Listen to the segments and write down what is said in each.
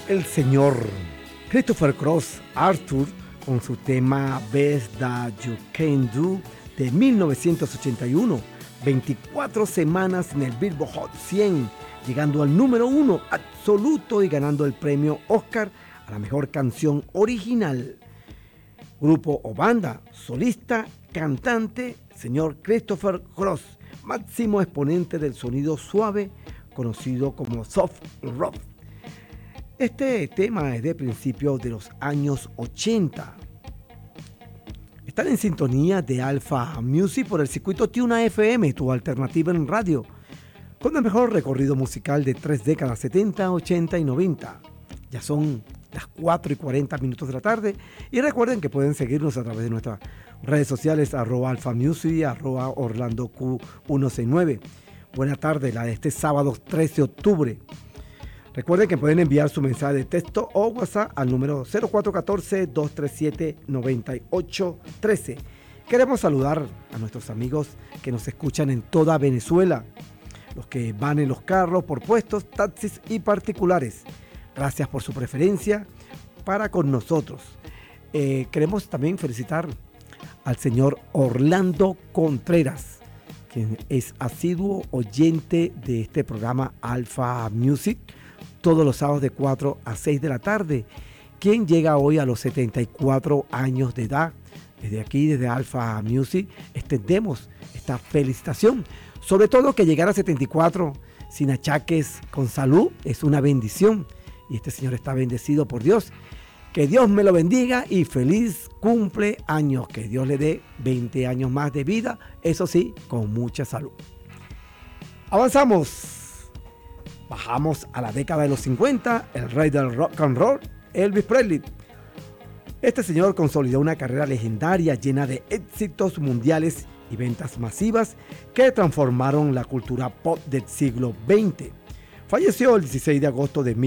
El señor Christopher Cross Arthur con su tema Best That You Can Do de 1981, 24 semanas en el Billboard Hot 100, llegando al número 1 absoluto y ganando el premio Oscar a la mejor canción original. Grupo o banda, solista, cantante, señor Christopher Cross, máximo exponente del sonido suave, conocido como soft rock. Este tema es de principios de los años 80. Están en sintonía de Alpha Music por el circuito Tuna FM, tu alternativa en radio, con el mejor recorrido musical de 3 décadas, 70, 80 y 90. Ya son las 4:40 de la tarde y recuerden que pueden seguirnos a través de nuestras redes sociales @alphamusic, @orlandoq169. Buena tarde, la de este sábado 13 de octubre. Recuerden que pueden enviar su mensaje de texto o WhatsApp al número 0414-237-9813. Queremos saludar a nuestros amigos que nos escuchan en toda Venezuela, los que van en los carros, por puestos, taxis y particulares. Gracias por su preferencia para con nosotros. Queremos también felicitar al señor Orlando Contreras, quien es asiduo oyente de este programa Alpha Music, todos los sábados de 4 a 6 de la tarde, quien llega hoy a los 74 años de edad. Desde aquí, desde Alpha Music, extendemos esta felicitación. Sobre todo que llegar a 74 sin achaques, con salud, es una bendición. Y este señor está bendecido por Dios. Que Dios me lo bendiga y feliz cumpleaños. Que Dios le dé 20 años más de vida, eso sí, con mucha salud. Avanzamos. Bajamos a la década de los 50, el rey del rock and roll, Elvis Presley. Este señor consolidó una carrera legendaria llena de éxitos mundiales y ventas masivas que transformaron la cultura pop del siglo XX. Falleció el 16 de agosto de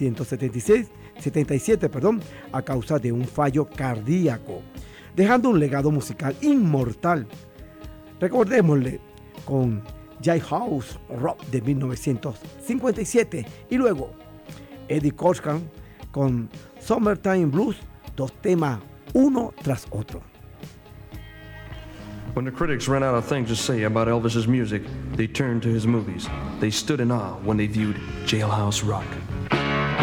1977, a causa de un fallo cardíaco, dejando un legado musical inmortal. Recordémosle con Jailhouse Rock de 1957 y luego Eddie Cochran con Summertime Blues, dos temas uno tras otro. When the critics ran out of things to say about Elvis's music, they turned to his movies. They stood in awe when they viewed Jailhouse Rock.